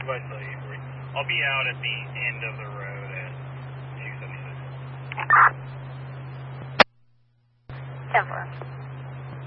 by Avery. I'll be out at the end of the road at 276. 10-4.